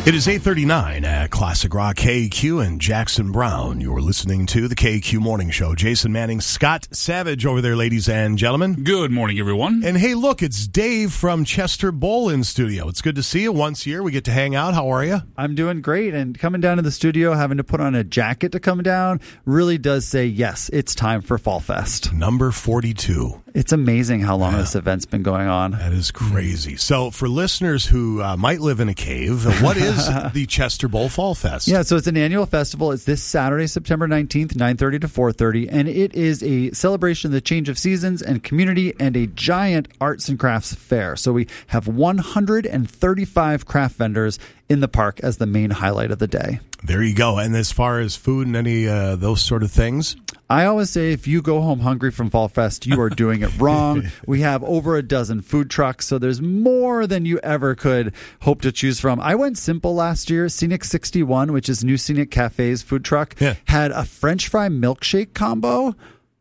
It is 8:39 at Classic Rock KQ and Jackson Brown. You're listening to the KQ Morning Show. Jason Manning, Scott Savage over there, ladies and gentlemen. Good morning, everyone. And hey, look, it's Dave from Chester Bowl in studio. It's good to see you. Once a year, we get to hang out. How are you? I'm doing great. And coming down to the studio, having to put on a jacket to come down, really does say, yes, it's time for Fall Fest. Number 42. It's amazing how long this event's been going on. That is crazy. So for listeners who might live in a cave, what is the Chester Bowl Fall Fest? Yeah, so it's an annual festival. It's this Saturday, September 19th, 9:30 to 4:30, and it is a celebration of the change of seasons and community and a giant arts and crafts fair. So we have 135 craft vendors in the park as the main highlight of the day. There you go. And as far as food and any those sort of things? I always say if you go home hungry from Fall Fest, you are doing it wrong. We have over a dozen food trucks, so there's more than you ever could hope to choose from. I went simple last year. Scenic 61, which is New Scenic Cafe's food truck, had a French fry milkshake combo.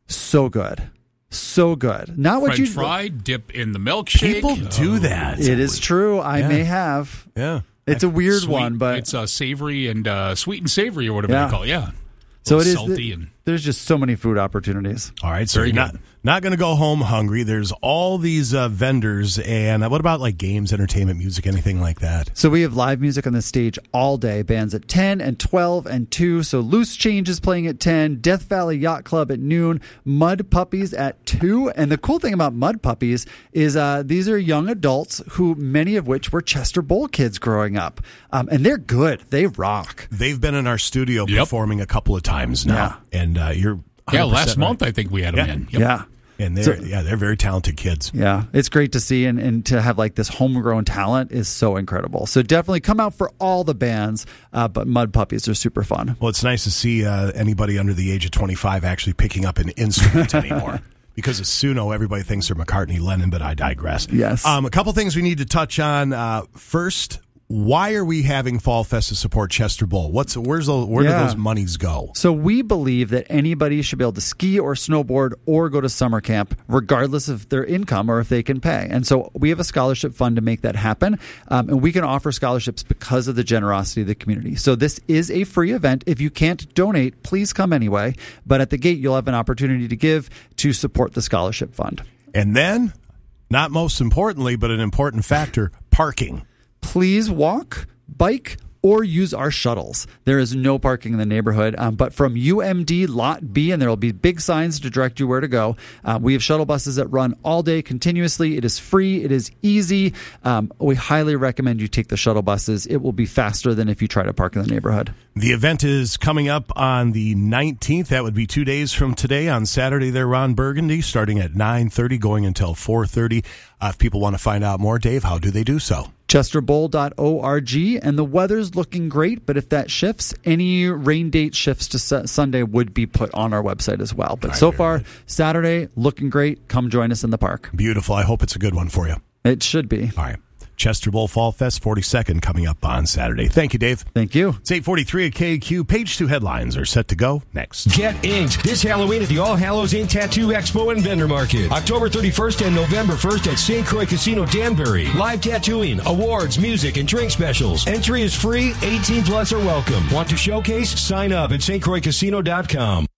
So good. So good. Not what French fry, dip in the milkshake. People do that. It is true. I may have. Yeah. It's a weird Sweet, one, but it's savory and sweet and savory or whatever they call it. Yeah. So it is. Salty there's just so many food opportunities. All right, so you're not going to go home hungry. There's all these vendors, and what about like games, entertainment, music, anything like that? So we have live music on the stage all day. Bands at 10 and 12 and 2. So Loose Change is playing at 10. Death Valley Yacht Club at noon. Mud Puppies at 2. And the cool thing about Mud Puppies is these are young adults who many of which were Chester Bowl kids growing up. And they're good. They rock. They've been in our studio performing a couple of times now. Yeah. And you're last month I think we had them in. Yep. Yeah. And they're very talented kids. Yeah, it's great to see, and to have like this homegrown talent is so incredible. So definitely come out for all the bands, but Mud Puppies are super fun. Well, it's nice to see anybody under the age of 25 actually picking up an instrument anymore. Because of Suno, everybody thinks they're McCartney, Lennon, but I digress. Yes. A couple things we need to touch on. First, why are we having Fall Fest to support Chester Bowl? Where do those monies go? So we believe that anybody should be able to ski or snowboard or go to summer camp, regardless of their income or if they can pay. And so we have a scholarship fund to make that happen, and we can offer scholarships because of the generosity of the community. So this is a free event. If you can't donate, please come anyway. But at the gate, you'll have an opportunity to give to support the scholarship fund. And then, not most importantly, but an important factor, parking. Please walk, bike, or use our shuttles. There is no parking in the neighborhood, but from UMD Lot B, and there will be big signs to direct you where to go. We have shuttle buses that run all day continuously. It is free. It is easy. We highly recommend you take the shuttle buses. It will be faster than if you try to park in the neighborhood. The event is coming up on the 19th. That would be 2 days from today. On Saturday, there, Ron Burgundy, starting at 9:30, going until 4:30. If people want to find out more, Dave, how do they do so? chesterbowl.org, and the weather's looking great, but if that shifts, any rain date shifts to Sunday would be put on our website as well. But so far, Saturday, looking great. Come join us in the park. Beautiful. I hope it's a good one for you. It should be. All right. Chester Bowl Fall Fest 42nd coming up on Saturday. Thank you, Dave. Thank you. It's 8:43 at KQ. Page 2 headlines are set to go next. Get inked this Halloween at the All Hallows Inn Tattoo Expo and Vendor Market. October 31st and November 1st at St. Croix Casino, Danbury. Live tattooing, awards, music, and drink specials. Entry is free. 18 plus are welcome. Want to showcase? Sign up at stcroixcasino.com.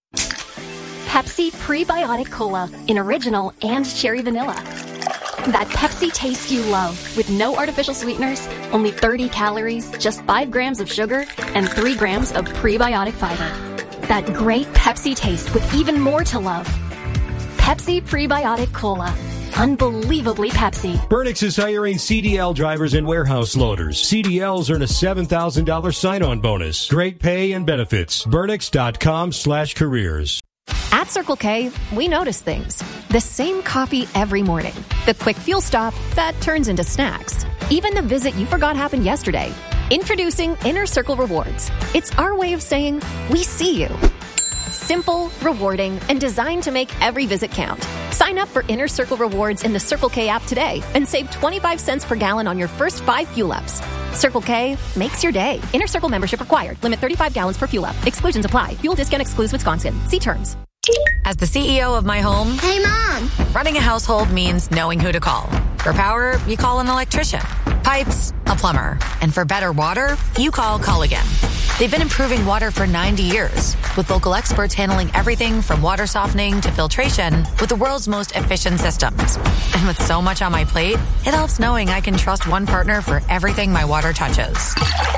Pepsi Prebiotic Cola in original and cherry vanilla. That Pepsi taste you love with no artificial sweeteners, only 30 calories, just 5 grams of sugar, and 3 grams of prebiotic fiber. That great Pepsi taste with even more to love. Pepsi Prebiotic Cola. Unbelievably Pepsi. Burnix is hiring CDL drivers and warehouse loaders. CDLs earn a $7,000 sign-on bonus. Great pay and benefits. Burnix.com/careers. At Circle K, we notice things. The same coffee every morning. The quick fuel stop that turns into snacks. Even the visit you forgot happened yesterday. Introducing Inner Circle Rewards. It's our way of saying, we see you. Simple, rewarding, and designed to make every visit count. Sign up for Inner Circle Rewards in the Circle K app today and save 25 cents per gallon on your first 5 fuel ups. Circle K makes your day. Inner Circle membership required. Limit 35 gallons per fuel up. Exclusions apply. Fuel discount excludes Wisconsin. See terms. As the CEO of my home, hey, Mom, running a household means knowing who to call. For power, you call an electrician. pipes, a plumber. And for better water, you call Culligan. They've been improving water for 90 years, with local experts handling everything from water softening to filtration with the world's most efficient systems. And with so much on my plate, it helps knowing I can trust one partner for everything my water touches.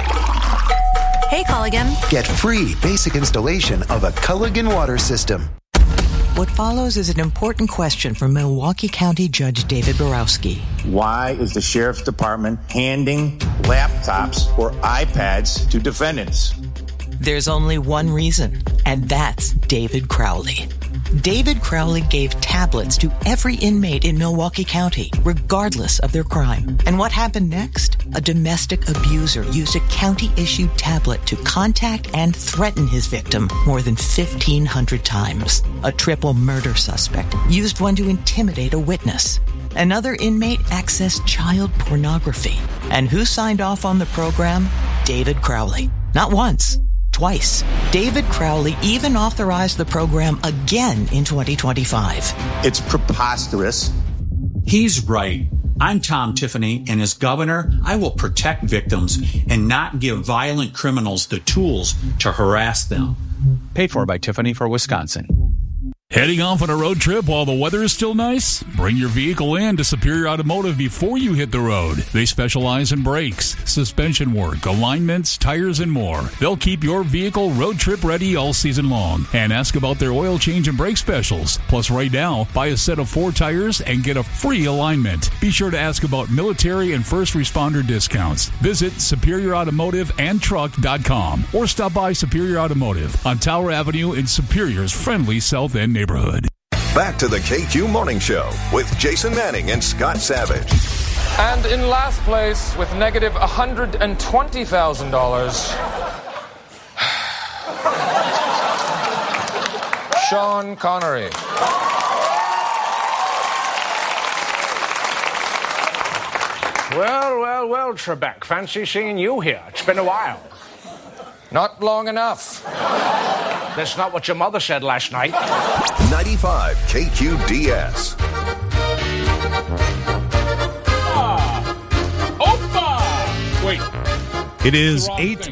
Hey, Culligan. Get free basic installation of a Culligan water system. What follows is an important question from Milwaukee County Judge David Borowski. Why is the Sheriff's Department handing laptops or iPads to defendants? There's only one reason, and that's David Crowley. David Crowley gave tablets to every inmate in Milwaukee County, regardless of their crime. And what happened next? A domestic abuser used a county-issued tablet to contact and threaten his victim more than 1,500 times. A triple murder suspect used one to intimidate a witness. Another inmate accessed child pornography. And who signed off on the program? David Crowley. Not once. Twice. David Crowley even authorized the program again in 2025. It's preposterous. He's right. I'm Tom Tiffany, and as governor, I will protect victims and not give violent criminals the tools to harass them. Paid for by Tiffany for Wisconsin. Heading off on a road trip while the weather is still nice? Bring your vehicle in to Superior Automotive before you hit the road. They specialize in brakes, suspension work, alignments, tires, and more. They'll keep your vehicle road trip ready all season long. And ask about their oil change and brake specials. Plus, right now, buy a set of 4 tires and get a free alignment. Be sure to ask about military and first responder discounts. Visit SuperiorAutomotiveandTruck.com or stop by Superior Automotive on Tower Avenue in Superior's friendly South End neighborhood. Back to the KQ Morning Show with Jason Manning and Scott Savage. And in last place with negative $120,000, Sean Connery. Well, Trebek. Fancy seeing you here. It's been a while. Not long enough. That's not what your mother said last night. 95 KQDS. Opa! Wait. It is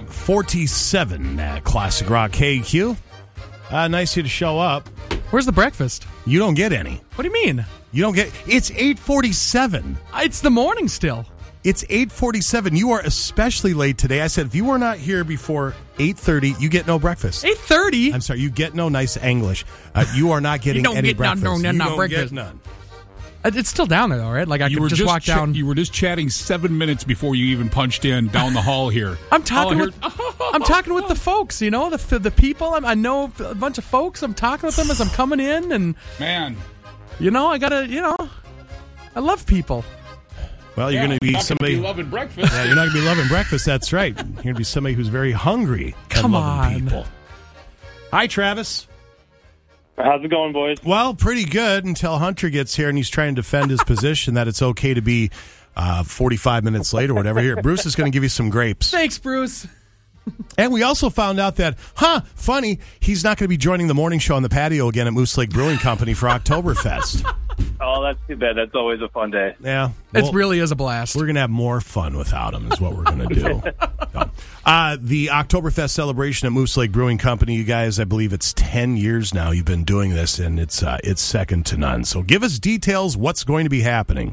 8:47 at Classic Rock KQ. Nice of you to show up. Where's the breakfast? You don't get any. What do you mean? You don't get... It's 8:47. It's the morning still. It's 8:47. You are especially late today. I said if you were not here before 8:30, you get no breakfast. 8:30? I'm sorry, you get no nice English. You are not getting any breakfast. No, you don't breakfast. Get none. It's still down there, though, right? Like I could just walk down. You were just chatting 7 minutes before you even punched in down the hall here. I'm talking with the folks. You know, the people. I know a bunch of folks. I'm talking with them as I'm coming in, and man, you know, I gotta. You know, I love people. Well, you're going to be somebody loving breakfast. Yeah, you're not going to be loving breakfast. That's right. You're going to be somebody who's very hungry. Come on, people. Hi, Travis. How's it going, boys? Well, pretty good until Hunter gets here and he's trying to defend his position that it's okay to be 45 minutes late or whatever. Here, Bruce is going to give you some grapes. Thanks, Bruce. And we also found out that, funny, he's not going to be joining the morning show on the patio again at Moose Lake Brewing Company for Oktoberfest. Oh, that's too bad. That's always a fun day. Yeah. It really is a blast. We're going to have more fun without him is what we're going to do. The Oktoberfest celebration at Moose Lake Brewing Company, you guys, I believe it's 10 years now you've been doing this, and it's second to none. So give us details what's going to be happening.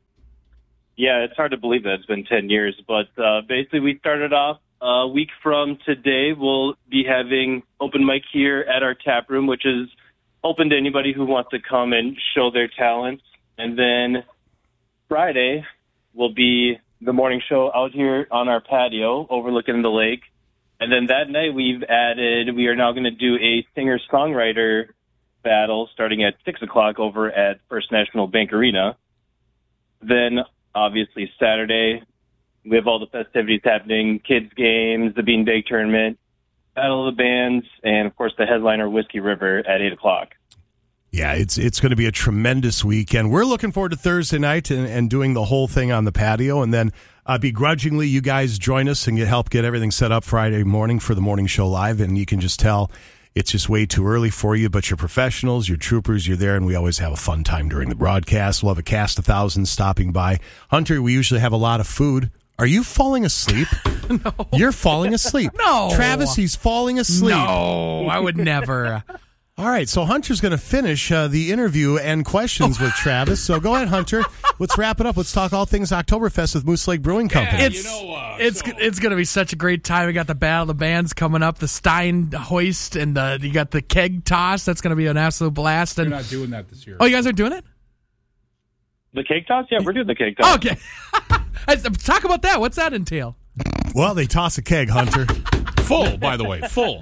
Yeah, it's hard to believe that it's been 10 years, but basically we started off a week from today. We'll be having open mic here at our tap room, which is open to anybody who wants to come and show their talents. And then Friday will be the morning show out here on our patio overlooking the lake. And then that night we are now going to do a singer-songwriter battle starting at 6 o'clock over at First National Bank Arena. Then, obviously, Saturday, we have all the festivities happening, kids' games, the Beanbag Tournament, Battle of the Bands, and, of course, the headliner, Whiskey River, at 8 o'clock. Yeah, it's going to be a tremendous weekend. We're looking forward to Thursday night and doing the whole thing on the patio, and then begrudgingly, you guys join us and help get everything set up Friday morning for the morning show live, and you can just tell it's just way too early for you, but you're professionals, you're troopers, you're there, and we always have a fun time during the broadcast. We'll have a cast of thousands stopping by. Hunter, we usually have a lot of food Are you falling asleep? No. You're falling asleep. No. Travis, he's falling asleep. No, I would never. All right, so Hunter's going to finish the interview and questions with Travis. So go ahead, Hunter. Let's wrap it up. Let's talk all things Oktoberfest with Moose Lake Brewing Company. It's going to be such a great time. We got the Battle of the Bands coming up, the Stein hoist, and you got the keg toss. That's going to be an absolute blast. And We're not doing that this year. Oh, you guys are doing it? The cake toss? Yeah, we're doing the cake toss. Okay. Talk about that. What's that entail? Well, they toss a keg, Hunter. Full, by the way, full.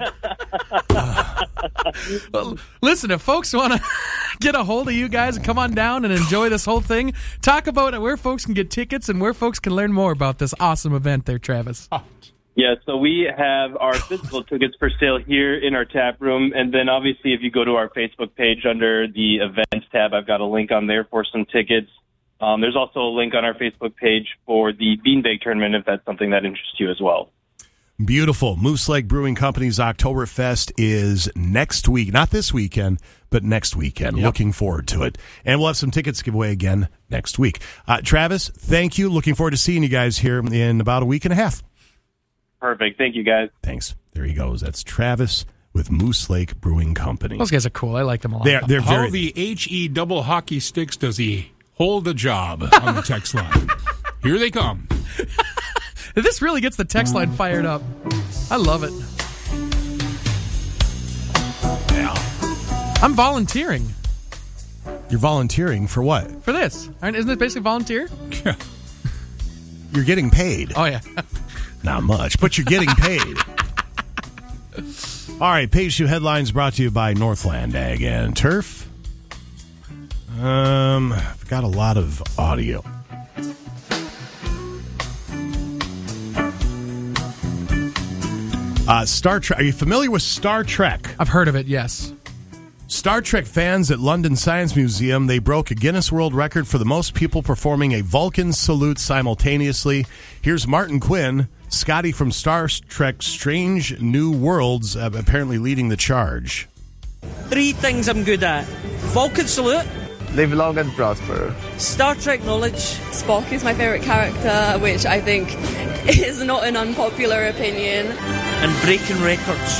Well, listen, if folks want to get a hold of you guys and come on down and enjoy this whole thing, talk about where folks can get tickets and where folks can learn more about this awesome event there, Travis. Yeah, so we have our physical tickets for sale here in our tap room, and then obviously if you go to our Facebook page under the events tab, I've got a link on there for some tickets. There's also a link on our Facebook page for the Beanbag Tournament if that's something that interests you as well. Beautiful. Moose Lake Brewing Company's Oktoberfest is next week. Not this weekend, but next weekend. Yep. Looking forward to it. And we'll have some tickets to give away again next week. Travis, thank you. Looking forward to seeing you guys here in about a week and a half. Perfect. Thank you, guys. Thanks. There he goes. That's Travis with Moose Lake Brewing Company. Those guys are cool. I like them a lot. They're How very... the HE double hockey sticks does he hold the job on the text line? Here they come. This really gets the text line fired up. I love it. Yeah. I'm volunteering. You're volunteering for what? For this. Isn't it basically volunteer? Yeah. You're getting paid. Oh, yeah. Not much, but you're getting paid. All right, Page 2 headlines brought to you by Northland Ag and Turf. I've got a lot of audio. Star Trek. Are you familiar with Star Trek? I've heard of it, yes. Star Trek fans at London Science Museum, they broke a Guinness World Record for the most people performing a Vulcan salute simultaneously. Here's Martin Quinn, Scotty from Star Trek Strange New Worlds, apparently leading the charge. 3 things I'm good at. Vulcan salute. Live long and prosper. Star Trek knowledge. Spock is my favorite character, which I think is not an unpopular opinion. And breaking records.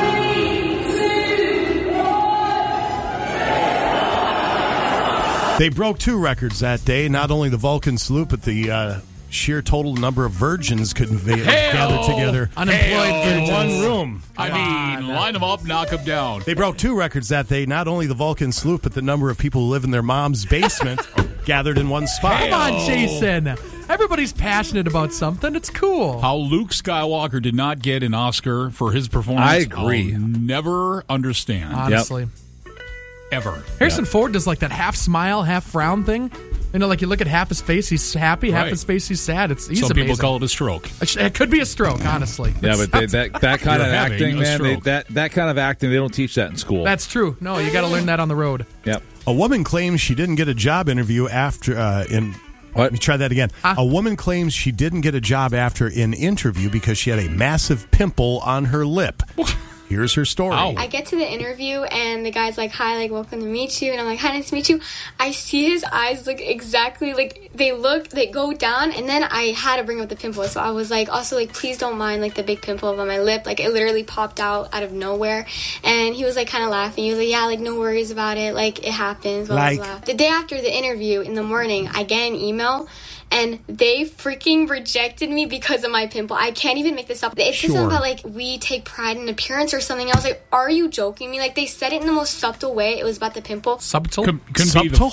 They broke 2 records that day. Not only the Vulcan salute, but the sheer total number of virgins could gather together in one room. Line them up, knock them down. They broke 2 records that day. Not only the Vulcan salute, but the number of people who live in their mom's basement gathered in one spot. Come on, Jason. Everybody's passionate about something. It's cool. How Luke Skywalker did not get an Oscar for his performance, I agree. I'll never understand. Honestly. Ever. Harrison Ford does like that half smile, half frown thing. You know, like you look at half his face, he's happy. Half his face, he's sad. He's Some amazing. people call it a stroke. It could be a stroke, honestly. Yeah, but that kind of You're having acting, a man, stroke. that kind of acting, they don't teach that in school. That's true. No, you got to learn that on the road. Yep. A woman claims she didn't get a job interview after Let me try that again. A woman claims she didn't get a job after an interview because she had a massive pimple on her lip. Here's her story. I get to the interview and the guy's like, hi, like, welcome to meet you. And I'm like, hi, nice to meet you. I see his eyes look exactly like they go down. And then I had to bring up the pimple. So I was like, also, like, please don't mind, like, the big pimple on my lip. Like, it literally popped out of nowhere. And he was, like, kind of laughing. He was like, yeah, like, no worries about it. Like, it happens. Blah, blah, blah. The day after the interview in the morning, I get an email. And they freaking rejected me because of my pimple. I can't even make this up. It's just something about, like, we take pride in appearance or something. I was like, are you joking me? Like, they said it in the most subtle way. It was about the pimple. Subtle? Could be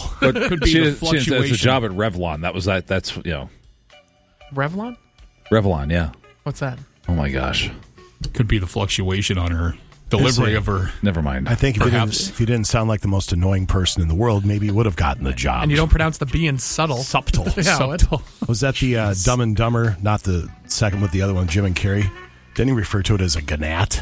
the fluctuation. She has a job at Revlon. That's, you know. Revlon? Revlon, yeah. What's that? Oh, my gosh. Could be the fluctuation on her delivery of her. Never mind. I think if you didn't sound like the most annoying person in the world, maybe you would have gotten the job. And you don't pronounce the B in subtle. Subtle. Yeah, Subtle. Was that the Dumb and Dumber, not the second with the other one, Jim and Carrey? Didn't he refer to it as a gnat?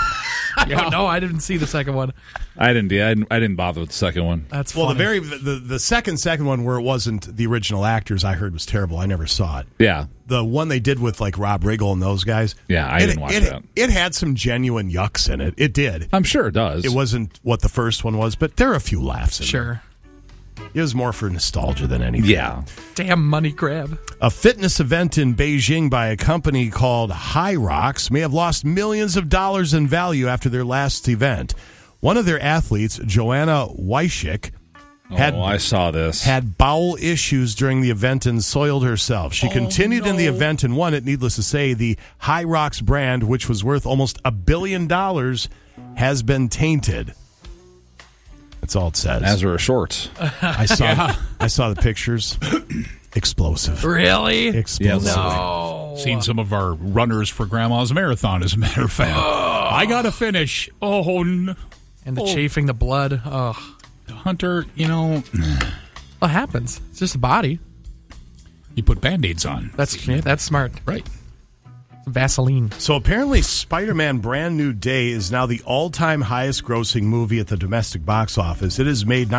I don't know. I didn't see the second one. I didn't bother with the second one. That's well, funny. the second one where it wasn't the original actors, I heard was terrible. I never saw it. Yeah. The one they did with like Rob Riggle and those guys. Yeah, I didn't watch that. It had some genuine yucks in it. It did. I'm sure it does. It wasn't what the first one was, but there are a few laughs in Sure. It was more for nostalgia than anything. Yeah. Damn money grab. A fitness event in Beijing by a company called High Rocks may have lost millions of dollars in value after their last event. One of their athletes, Joanna Wyshik, I saw this. Had bowel issues during the event and soiled herself. She continued in the event and won it. Needless to say, the High Rocks brand, which was worth almost $1 billion, has been tainted. That's all it says. As are her shorts. I saw the pictures. Explosive. Really? Explosive. No. Seen some of our runners for Grandma's Marathon, as a matter of fact. I got to finish. And the chafing the blood. Oh. Hunter, What happens? It's just a body. You put Band-Aids on. That's smart. Right. Vaseline. So apparently Spider-Man Brand New Day is now the all-time highest grossing movie at the domestic box office. It has made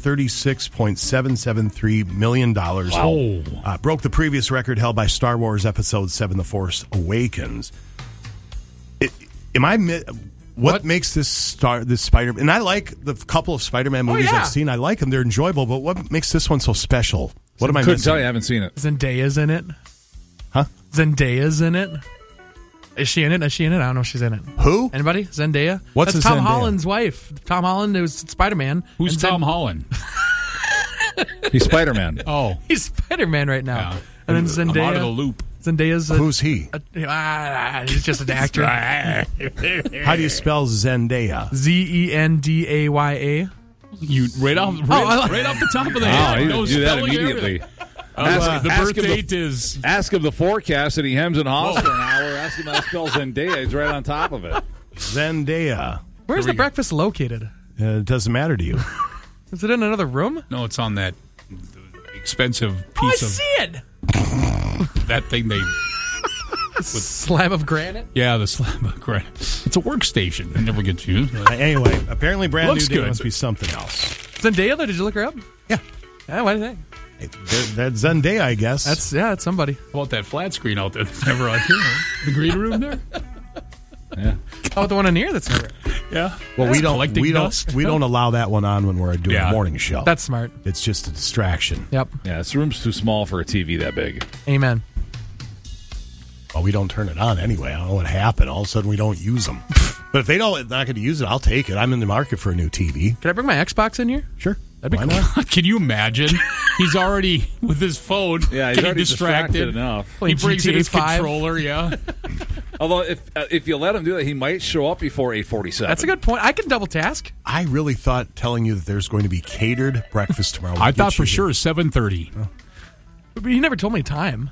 $936.773 million. Wow. Broke the previous record held by Star Wars Episode 7, The Force Awakens. What makes this Spider-Man? And I like the couple of Spider-Man movies I've seen. I like them. They're enjoyable. But what makes this one so special? What am I missing? Couldn't tell you. I haven't seen it. Zendaya's in it. Huh? Zendaya's in it. Is she in it? I don't know if she's in it. Who? Anybody? Zendaya? What's That's a Tom Zendaya? Holland's wife. Tom Holland was Spider-Man. Who's Tom Holland? He's Spider-Man. Oh. He's Spider-Man right now. Yeah. And then Zendaya. I'm out of the loop. Zendaya. Who's he? He's just an actor. How do you spell Zendaya? Zendaya. You right off the top of the head. Oh, he do that immediately. The birth date is. Ask him the forecast, and he hems and haws for an hour. Ask him how to spell Zendaya. He's right on top of it. Zendaya. Where's the breakfast located? It doesn't matter to you. Is it in another room? No, it's on that expensive piece I of. see it. That thing they. Slab of granite? Yeah, the slab of granite. It's a workstation. It never gets used. Anyway, apparently Brand New Day good. must be something else. Zendaya, though? Did you look her up? Yeah. What do you think? That's Zendaya, I guess. That's somebody. How about that flat screen out there that's never on here? The green room there? Yeah. Oh, the one in here that's never. Yeah. Well, we don't dust. we don't allow that one on when we're doing a morning show. That's smart. It's just a distraction. Yep. Yeah, this room's too small for a TV that big. Amen. Well, we don't turn it on anyway. I don't know what happened. All of a sudden, we don't use them. But if they don't not going to use it, I'll take it. I'm in the market for a new TV. Can I bring my Xbox in here? Sure. That'd be Why cool. not? Can you imagine? He's already with his phone. Yeah, he's getting already distracted enough. He brings in his GTA 5. controller. Yeah. Although, if you let him do that, he might show up before 8:47. That's a good point. I can double task. I really thought telling you that there's going to be catered breakfast tomorrow. I thought for sure 7:30. But he never told me time.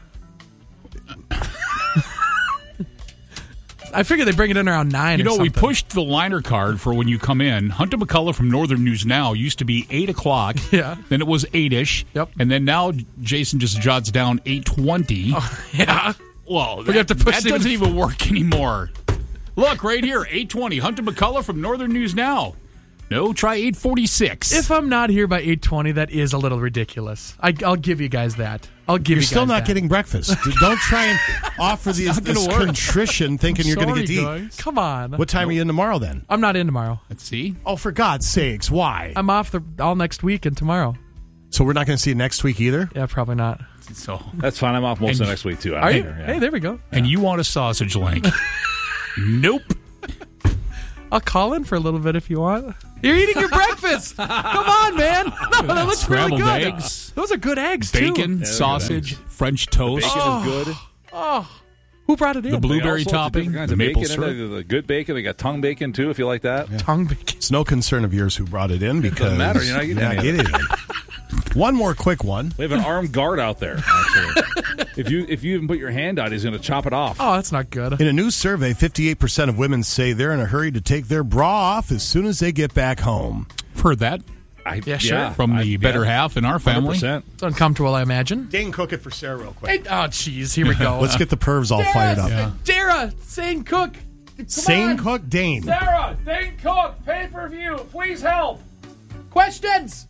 I figured they bring it in around 9 You know, or something. we pushed the liner card for when you come in. Hunter McCullough from Northern News Now used to be 8 o'clock. Yeah. Then it was 8-ish. Yep. And then now Jason just jots down 8:20. Oh, yeah. Well, We have to push that it doesn't even even work anymore. Look, right here, 8:20. Hunter McCullough from Northern News Now. No, try 8:46. If I'm not here by 8:20, that is a little ridiculous. I'll give you guys that. You're still not getting breakfast. Don't try and offer this contrition thinking you're going to get to eat. Guys. Come on. What time are you in tomorrow then? I'm not in tomorrow. Let's see. Oh, for God's sakes, why? I'm off all next week and tomorrow. So we're not going to see you next week either? Yeah, probably not. So That's fine. I'm off most of next week, too. Are you? Yeah. Hey, there we go. And you want a sausage link? Nope. I'll call in for a little bit if you want. You're eating your breakfast. Come on, man. No, that looks Scrambled really good. eggs. Those are good eggs, too. Bacon, sausage, French toast. Bacon is good. Oh, who brought it in? The blueberry All sorts of topping, different kinds the of maple bacon. syrup. The good bacon. They got tongue bacon, too, if you like that. Tongue bacon. It's no concern of yours who brought it in because matter. You're not getting any of it. One more quick one. We have an armed guard out there, actually. If you even put your hand out, he's going to chop it off. Oh, that's not good. In a new survey, 58% of women say they're in a hurry to take their bra off as soon as they get back home. Heard that Yeah, sure. from the better half in our family. 100%. It's uncomfortable, I imagine. Dane, cook it for Sarah real quick. Hey, oh, jeez. Here we go. Let's get the pervs all fired up. Yeah. Dara, Sane Cook. Sane Cook, Dane. Sarah, Dane Cook, pay-per-view, please help. Questions.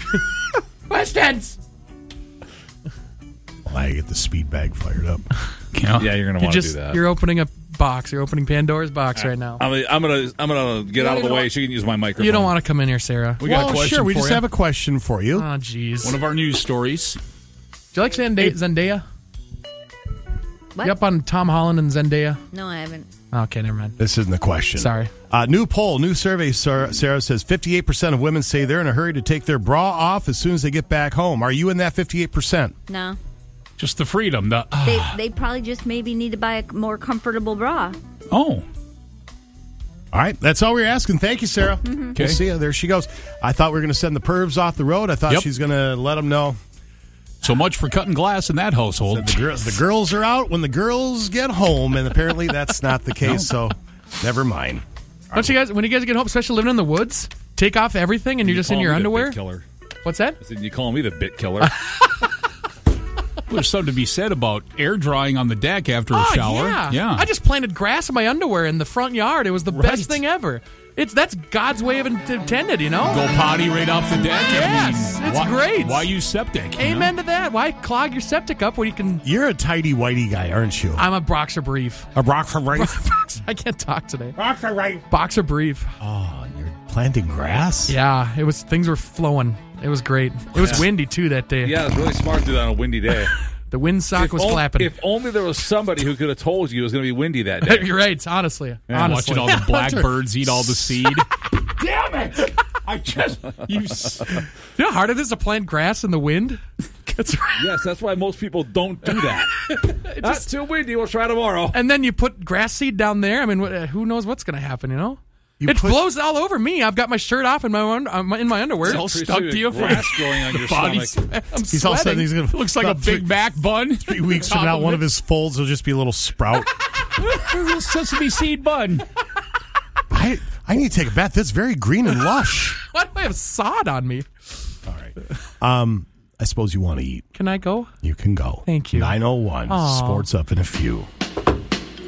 Questions. Well, I get the speed bag fired up. Yeah, you're going to want to do that. You're opening a box. You're opening Pandora's box right now. I'm gonna get out of the way. She can use my microphone. You don't want to come in here, Sarah. We got a question. Sure, we just have a question for you. Oh, jeez. One of our news stories. Do you like Zendaya? What? You up on Tom Holland and Zendaya? No, I haven't. Okay, never mind. This isn't the question. Sorry. New poll, new survey, Sarah says 58% of women say they're in a hurry to take their bra off as soon as they get back home. Are you in that 58%? No. Just the freedom. They probably just maybe need to buy a more comfortable bra. Oh. All right, that's all we were asking. Thank you, Sarah. Mm-hmm. We'll see you. There she goes. I thought we were going to send the pervs off the road. I thought she's going to let them know. So much for cutting glass in that household. The girls are out when the girls get home, and apparently that's not the case, so never mind. Don't you guys, when you guys get home, especially living in the woods, take off everything and you're just in your underwear? Bit killer. What's that? I said, you call me the bit killer. There's something to be said about air drying on the deck after a shower. Yeah. I just planted grass in my underwear in the front yard. It was the best thing ever. That's God's way of intended, you know? Go potty right off the deck? Yes, it's great. Why use septic? Amen to that. Why clog your septic up when you can... You're a tidy-whitey guy, aren't you? I'm a boxer brief. A boxer brief? I can't talk today. Boxer brief. Boxer brief. Oh, you're planting grass? Yeah, things were flowing. It was great. It was windy, too, that day. Yeah, it was really smart to do that on a windy day. The windsock was flapping. If only there was somebody who could have told you it was going to be windy that day. You're right, honestly. Watching all the blackbirds eat all the seed. Damn it! You know how hard it is to plant grass in the wind? Yes, that's why most people don't do that. It's too windy. We'll try tomorrow. And then you put grass seed down there. I mean, who knows what's going to happen, you know? It blows all over me. I've got my shirt off in my underwear. It's all stuck to you. Grass growing on your stomach. He's all sudden he's gonna looks like a Big Mac bun. 3 weeks from now, one of his folds will just be a little sprout. A little sesame seed bun. I need to take a bath. That's very green and lush. Why do I have sod on me? All right. I suppose you want to eat. Can I go? You can go. Thank you. 9:01. Sports up in a few.